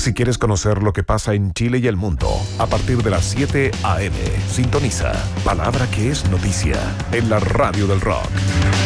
Si quieres conocer lo que pasa en Chile y el mundo, a partir de las 7 a.m., sintoniza Palabra que es noticia en la Radio del Rock.